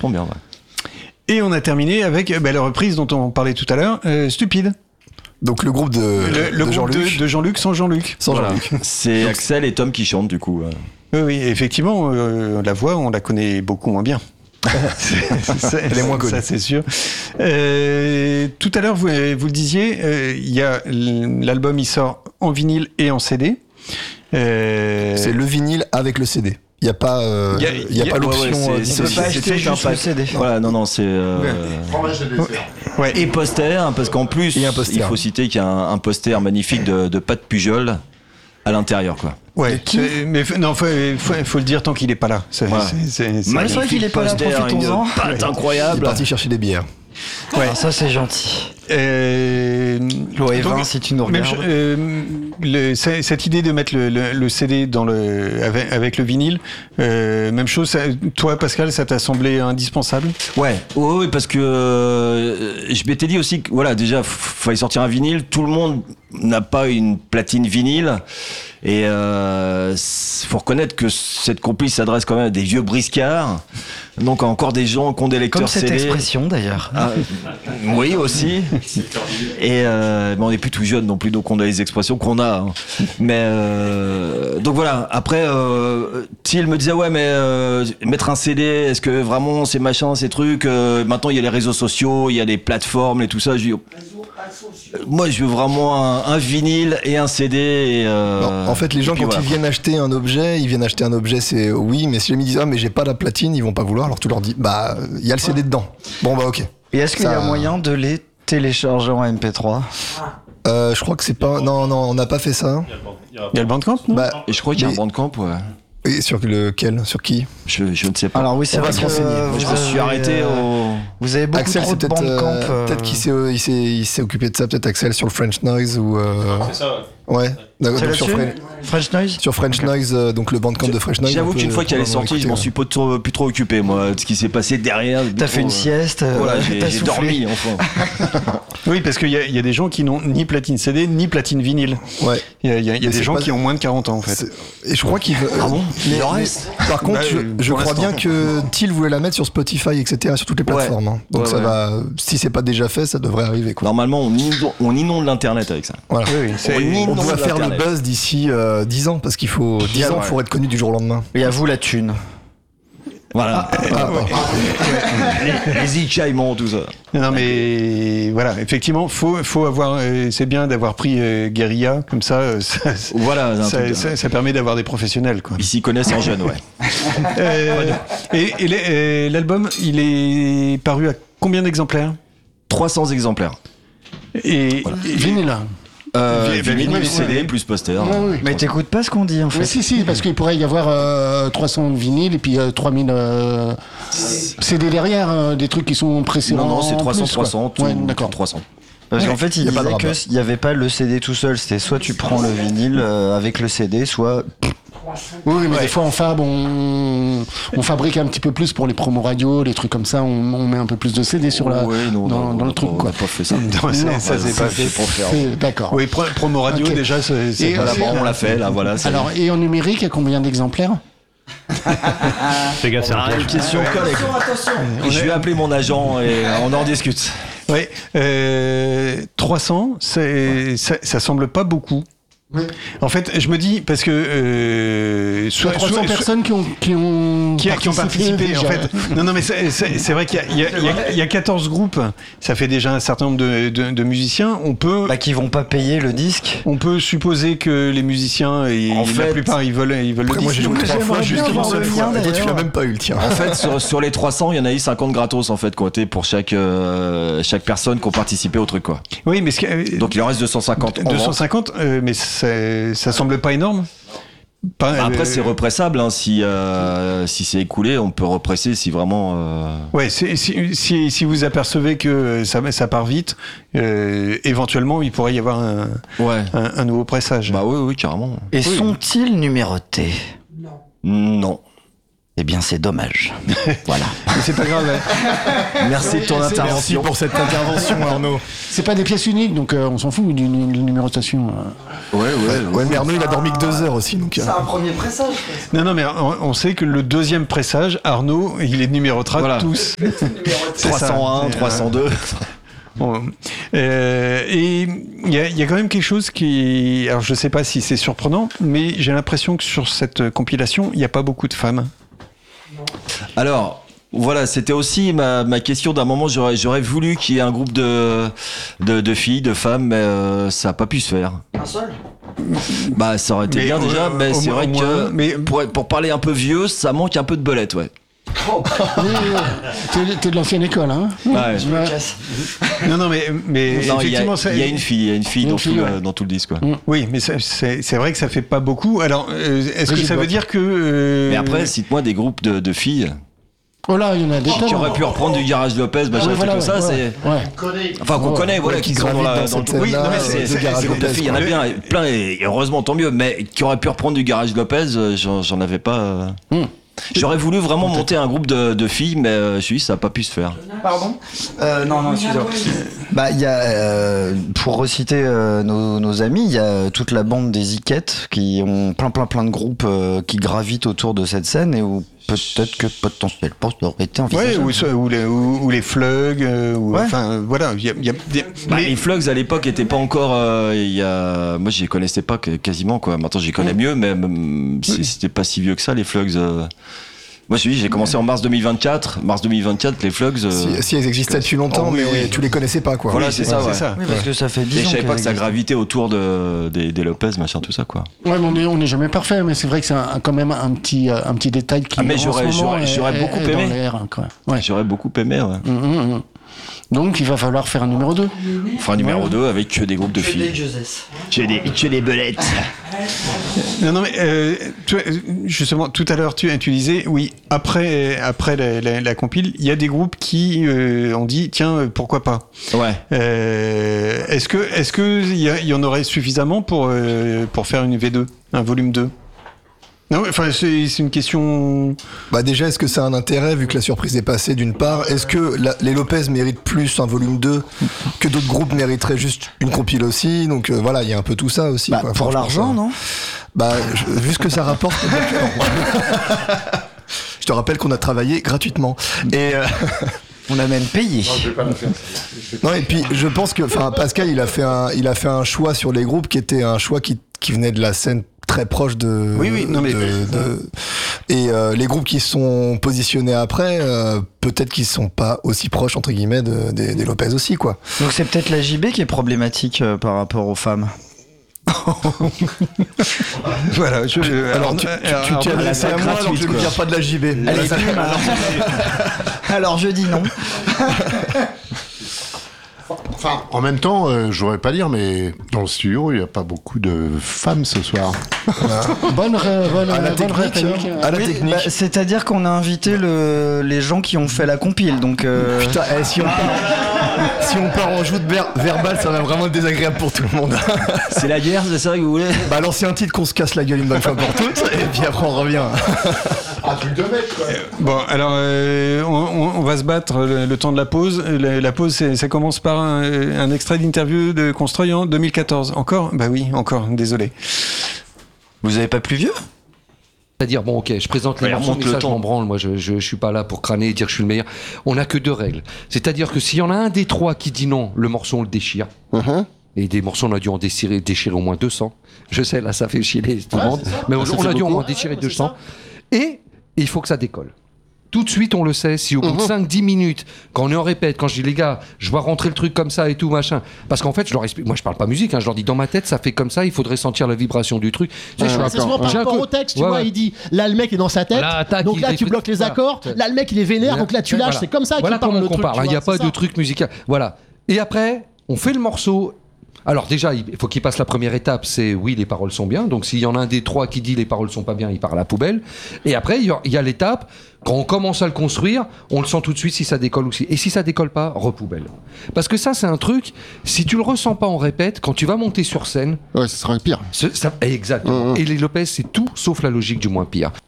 vachement bien. Ouais. Et on a terminé avec la reprise dont on parlait tout à l'heure, Stupide. Donc le groupe le groupe Jean-Luc. de Jean-Luc sans Jean-Luc. Voilà. C'est Axel et Tom qui chantent du coup. Oui, effectivement, la voix, on la connaît beaucoup moins bien. Elle est moins connue. Ça, c'est sûr. Tout à l'heure, vous le disiez, l'album, il sort en vinyle et en CD. C'est le vinyle avec le CD. Il n'y a pas, pas l'option. C'est pas acheter juste le CD. Voilà, non, c'est. Et poster, parce qu'en plus, il faut citer qu'il y a un poster magnifique de Pat Pujol à l'intérieur, quoi. Ouais, mais non, faut le dire tant qu'il est pas là. C'est vrai qu'il est pas là, profitons-en. Pâte incroyable. Il est parti chercher des bières. Ouais, alors ça c'est gentil. L'OE20, si tu nous regardes. Cette idée de mettre le CD avec le vinyle, même chose. Toi, Pascal, ça t'a semblé indispensable ? Ouais, oui, parce que je m'étais dit aussi que voilà, déjà, fallait sortir un vinyle. Tout le monde n'a pas une platine vinyle. Et faut reconnaître que cette compil s'adresse quand même à des vieux briscards, donc encore des gens qui ont des lecteurs CD. Comme cette expression d'ailleurs. Oui aussi. Et on n'est plus tout jeune non plus, donc on a les expressions qu'on a. Hein. Mais donc voilà. Après, Thiel me disait ouais, mais mettre un CD, est-ce que vraiment c'est machin, ces trucs. Maintenant il y a les réseaux sociaux, il y a les plateformes et tout ça. Je dis, moi je veux vraiment un vinyle et un CD. Et, en fait, les gens quand ils viennent acheter un objet, c'est oui, mais si jamais ils disent mais j'ai pas la platine, ils vont pas vouloir. Alors tu leur dis il y a le CD dedans. Bon ok. Et est-ce qu'il y a moyen de les télécharger en MP3 ? Je crois que c'est pas. Non, on n'a pas fait ça. Il y a le Bandcamp, non ? Et je crois qu'il y a un Bandcamp, ouais. Et sur lequel ? Sur qui ? je ne sais pas. Alors oui, c'est vrai que je me suis arrêté au... Vous avez beaucoup Axel, trop de Bandcamp. Peut-être qu'il s'est occupé de ça, peut-être Axel, sur le French Noise ou... C'est ça, ouais. Ouais. Donc, sur French Noise. Sur French Noise, donc le Bandcamp de French Noise. J'avoue qu'une fois qu'elle est sortie, je m'en suis plus trop occupé, moi, de ce qui s'est passé derrière. T'as fait une sieste. Voilà, j'ai dormi, enfin. Oui, parce qu'il y a des gens qui n'ont ni platine CD, ni platine vinyle. Ouais. Il y a des gens qui ont moins de 40 ans, en fait. Et je crois qu'il veut... Ah bon ? Il en reste ? Par contre, je crois bien que Thiel voulait la mettre sur Spotify, etc., sur toutes les plateformes. Hein. Donc ça va... Si c'est pas déjà fait, ça devrait arriver, quoi. Normalement, on inonde l'internet avec ça. Voilà. On doit faire le buzz d'ici 10 ans, parce qu'il faut 10 ans pour être connu du jour au lendemain. Et à vous la thune. Voilà. Les Ichaïmons, tout ça. Non, mais voilà, effectivement, faut avoir. C'est bien d'avoir pris Guérilla, comme ça. Voilà. Ça permet d'avoir des professionnels, quoi. Ils s'y connaissent en jeune, ouais. Et l'album, il est paru à combien d'exemplaires ? 300 exemplaires. Et vinyle. Vinyle, CD, plus poster. Oui. Mais t'écoutes pas ce qu'on dit en fait. Mais si, parce qu'il pourrait y avoir 300 vinyles et puis 3000 CD derrière, des trucs qui sont précédents. Non, c'est 300, plus, 300, tout, ouais, d'accord. 300. Parce qu'en fait, il disait qu'il n'y avait pas le CD tout seul. C'était soit tu prends le vinyle avec le CD, soit... Oui, mais des fois, en fab, on fabrique un petit peu plus pour les promos radio, les trucs comme ça. On met un peu plus de CD sur dans le truc, quoi. On n'a pas fait ça. Ça c'est pas fait pour faire. D'accord. Oui, promo radio, okay. Déjà, c'est voilà, on l'a fait, là, voilà. Alors, et en numérique, il y a combien d'exemplaires ? Fais gaffe, c'est une question collecte. Je vais appeler mon agent et on en discute. Oui, 300, ça semble pas beaucoup. Oui. En fait, je me dis parce que 300 personnes qui ont participé. En fait, non, mais c'est vrai qu'il y a 14 groupes. Ça fait déjà un certain nombre de musiciens. On peut qui vont pas payer le disque. On peut supposer que les musiciens, la plupart, ils veulent le disque. Moi, j'ai joué 3 fois, justement, seule fois. Et toi, tu l'as même pas eu le tien. En fait, sur les 300, il y en a eu 50 gratos en fait, comptés pour chaque personne qui ont participé au truc, quoi. Oui, mais donc il en reste 250. 250, mais ça semble pas énorme. Après, c'est repressable. Hein, si c'est écoulé, on peut represser si vraiment. Ouais, si vous apercevez que ça part vite, éventuellement, il pourrait y avoir un nouveau pressage. Bah oui, carrément. Et sont-ils numérotés ? Non. Eh bien, c'est dommage. Voilà. Mais c'est pas grave. Merci de ton intervention. Merci pour cette intervention, Arnaud. C'est pas des pièces uniques, donc on s'en fout d'une numérotation. Ouais, mais Arnaud, il a dormi que 2 heures aussi. Donc, C'est un premier pressage. Non, mais on sait que le deuxième pressage, Arnaud, il est numérotera tous. 301, 302. Bon. Et il y a quand même quelque chose qui... Alors, je sais pas si c'est surprenant, mais j'ai l'impression que sur cette compilation, il n'y a pas beaucoup de femmes. Alors, voilà, c'était aussi ma question d'un moment. J'aurais voulu qu'il y ait un groupe de filles, de femmes, mais ça n'a pas pu se faire. Un seul ? Bah, ça aurait été bien déjà, mais c'est vrai que mais... pour parler un peu vieux, ça manque un peu de belette, ouais. T'es de l'ancienne école, hein? Ouais. Non, mais non, effectivement, il y a une fille dans tout le disque, quoi. Oui, mais c'est vrai que ça fait pas beaucoup. Alors, est-ce que ça veut dire que... Mais après, cite-moi des groupes de filles. Oh là, il y en a des qui auraient pu reprendre du Garage Lopez, machin, truc comme ça, c'est... Enfin, qu'on connaît, voilà, qui sont dans le... Oui, non, mais c'est des groupes de filles, il y en a bien, plein, et heureusement, tant mieux, mais qui auraient pu reprendre du Garage Lopez, j'en avais pas... J'aurais voulu vraiment monter un groupe de filles, mais je dis ça n'a pas pu se faire. Pardon ? Non, excusez-moi. Bah, il y a, pour reciter nos amis, il y a toute la bande des Iquettes qui ont plein de groupes qui gravitent autour de cette scène et où peut-être que potentiellement ça aurait été envisageable. Ouais, ou les Flugs, enfin voilà. Y a des... les Flugs à l'époque n'étaient pas encore. Moi, je les connaissais pas quasiment, quoi. Maintenant, je les connais mieux, mais c'était pas si vieux que ça, les Flugs. Moi, j'ai commencé en mars 2024. Mars 2024, les Flugs. Si elles existaient depuis longtemps, mais tu les connaissais pas, quoi. Voilà, c'est ça. Oui, parce que ça fait 10 ans. Et je savais pas que ça gravitait autour des Lopez, machin, tout ça, quoi. Ouais, mais on n'est jamais parfait, mais c'est vrai que c'est quand même un petit détail qui. Ah, mais j'aurais beaucoup aimé. Ouais. J'aurais beaucoup aimé, ouais. Donc il va falloir faire un numéro 2. Enfin, un numéro 2 avec que des groupes de filles. Que des belettes. Non, mais justement, tout à l'heure, tu disais, oui, après la compile, il y a des groupes qui ont dit, tiens, pourquoi pas. Ouais. Est-ce que il y en aurait suffisamment pour faire une V2, un volume 2? Non, enfin, c'est une question... Bah déjà, est-ce que ça a un intérêt, vu que la surprise est passée, d'une part? Est-ce que les Lopez méritent plus un volume 2 que d'autres groupes mériteraient juste une compile aussi? Donc voilà, il y a un peu tout ça aussi. Quoi. Pour l'argent, non? Bah, vu ce que ça rapporte... Je te rappelle qu'on a travaillé gratuitement. Et... On a même payé. Non, et puis je pense que, Pascal, il a fait un choix sur les groupes qui était un choix qui venait de la scène très proche de. Oui, non mais. Et les groupes qui sont positionnés après, peut-être qu'ils sont pas aussi proches entre guillemets des Lopez aussi, quoi. Donc c'est peut-être la JB qui est problématique par rapport aux femmes. Voilà. Alors tu t'es adressé à moi, alors je ne viens pas de la JB. Alors je dis non. Enfin, en même temps, je voudrais pas dire, mais dans le studio, il n'y a pas beaucoup de femmes ce soir. Bonne à la technique. Bah, c'est-à-dire qu'on a invité les gens qui ont fait la compile, donc... Putain, si on part en joute verbale, ça va vraiment être désagréable pour tout le monde. C'est la guerre, c'est ça que vous voulez? Bah alors c'est un titre qu'on se casse la gueule une bonne fois pour toutes, et puis après on revient. Un truc de mec, quoi. Bon, alors on va se battre le temps de la pause. La pause, ça commence par un extrait d'interview de Construy en 2014. Encore? Bah oui, encore, désolé. Vous avez pas plus vieux? C'est-à-dire, bon, ok, je présente les morceaux, mais ça, je m'en branle. Moi, je suis pas là pour crâner et dire que je suis le meilleur. On n'a que 2 règles. C'est-à-dire que s'il y en a un des 3 qui dit non, le morceau, on le déchire. Et des morceaux, on a dû en déchirer au moins 200. Je sais, là, ça fait chier tout le monde. Mais on a dû au moins déchirer 200. Et il faut que ça décolle. Tout de suite, on le sait, si au bout de 5-10 minutes, quand on est en répète, quand je dis les gars, je vois rentrer le truc comme ça et tout, machin. Parce qu'en fait, je leur explique, moi je parle pas musique, je leur dis dans ma tête, ça fait comme ça, il faudrait sentir la vibration du truc. C'est souvent par rapport au texte, tu vois, il dit, là le mec est dans sa tête, donc là tu bloques les accords, là le mec il est vénère, donc là tu lâches, c'est comme ça qu'il parle le truc. Il n'y a pas de truc musical. Voilà. Et après, on fait le morceau. Alors déjà, il faut qu'il passe la première étape, c'est oui, les paroles sont bien. Donc s'il y en a un des 3 qui dit les paroles sont pas bien, il part à la poubelle. Et après, il y a l'étape, quand on commence à le construire, on le sent tout de suite si ça décolle aussi. Et si ça décolle pas, repoubelle. Parce que ça, c'est un truc, si tu le ressens pas en répète, quand tu vas monter sur scène... Ouais, ça sera pire. Exactement. Et les Lopez, c'est tout sauf la logique du moins pire.